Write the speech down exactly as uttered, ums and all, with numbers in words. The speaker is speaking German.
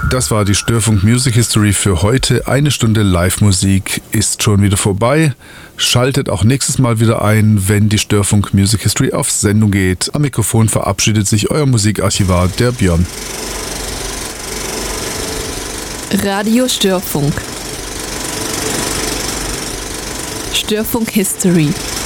Das war die Störfunk Music History für heute. Eine Stunde Live-Musik ist schon wieder vorbei. Schaltet auch nächstes Mal wieder ein, wenn die Störfunk Music History auf Sendung geht. Am Mikrofon verabschiedet sich euer Musikarchivar, der Björn. Radio Störfunk. Störfunk History.